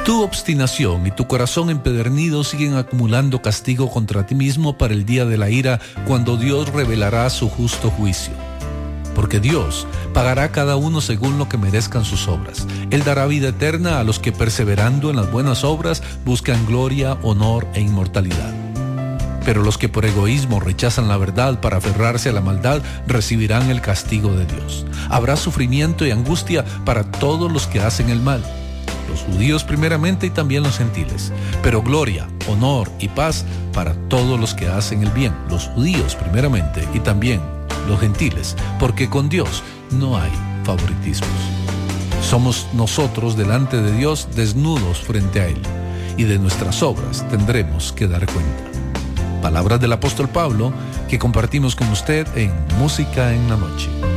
Tu obstinación y tu corazón empedernido siguen acumulando castigo contra ti mismo para el día de la ira, cuando Dios revelará su justo juicio. Porque Dios pagará a cada uno según lo que merezcan sus obras. Él dará vida eterna a los que, perseverando en las buenas obras, buscan gloria, honor e inmortalidad. Pero los que por egoísmo rechazan la verdad para aferrarse a la maldad recibirán el castigo de Dios. Habrá sufrimiento y angustia para todos los que hacen el mal, los judíos primeramente y también los gentiles, pero gloria, honor y paz para todos los que hacen el bien, los judíos primeramente y también los gentiles, porque con Dios no hay favoritismos. Somos nosotros delante de Dios desnudos frente a Él, y de nuestras obras tendremos que dar cuenta. Palabras del apóstol Pablo que compartimos con usted en Música en la Noche.